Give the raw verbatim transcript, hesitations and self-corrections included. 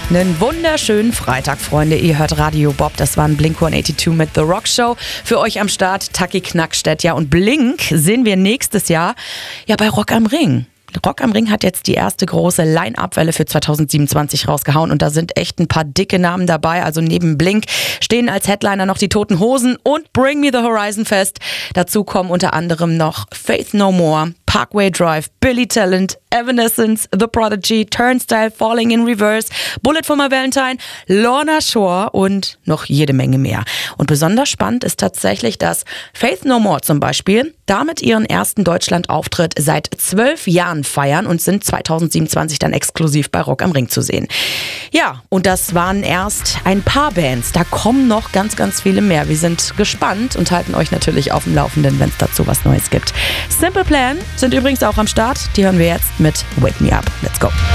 Einen wunderschönen Freitag, Freunde. Ihr hört Radio Bob. Das war ein Blink hundertzweiundachtzig mit The Rock Show. Für euch am Start Taki Knackstedt. Ja, und Blink sehen wir nächstes Jahr ja bei Rock am Ring. Rock am Ring hat jetzt die erste große Line-Up-Welle für zweitausendsiebenundzwanzig rausgehauen und da sind echt ein paar dicke Namen dabei. Also neben Blink stehen als Headliner noch die Toten Hosen und Bring Me the Horizon fest. Dazu kommen unter anderem noch Faith No More, Parkway Drive, Billy Talent, Evanescence, The Prodigy, Turnstile, Falling in Reverse, Bullet for My Valentine, Lorna Shore und noch jede Menge mehr. Und besonders spannend ist tatsächlich, dass Faith No More zum Beispiel damit ihren ersten Deutschland-Auftritt seit zwölf Jahren feiern und sind zweitausendsiebenundzwanzig dann exklusiv bei Rock am Ring zu sehen. Ja, und das waren erst ein paar Bands. Da kommen noch ganz, ganz viele mehr. Wir sind gespannt und halten euch natürlich auf dem Laufenden, wenn es dazu was Neues gibt. Simple Plan sind übrigens auch am Start. Die hören wir jetzt mit Wake Me Up. Let's go.